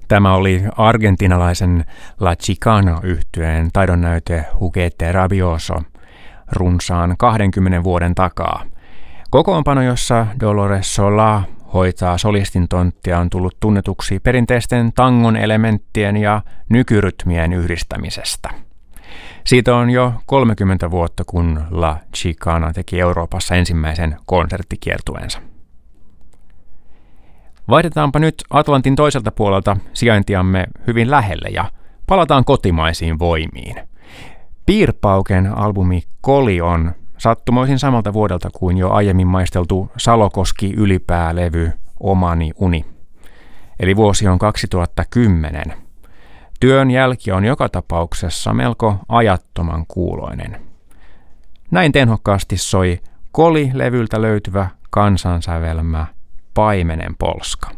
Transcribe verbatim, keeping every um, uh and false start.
Tämä oli argentinalaisen La Chicana-yhtyeen taidonnäyte Juguete Rabioso runsaan kahdenkymmenen vuoden takaa. Kokoonpano, jossa Dolores Solá hoitaa solistin tonttia, on tullut tunnetuksi perinteisten tangon elementtien ja nykyrytmien yhdistämisestä. Siitä on jo kolmekymmentä vuotta, kun La Chicana teki Euroopassa ensimmäisen konserttikiertueensa. Vaihdetaanpa nyt Atlantin toiselta puolelta sijaintiamme hyvin lähelle ja palataan kotimaisiin voimiin. Piirpauken albumi Koli on sattumoisin samalta vuodelta kuin jo aiemmin maisteltu Salokoski-Ylipää-levy Omani uni. Eli vuosi on kaksituhattakymmenen. Työn jälki on joka tapauksessa melko ajattoman kuuloinen. Näin tenhokkaasti soi Koli-levyltä löytyvä kansansävelmä Paimenen polska.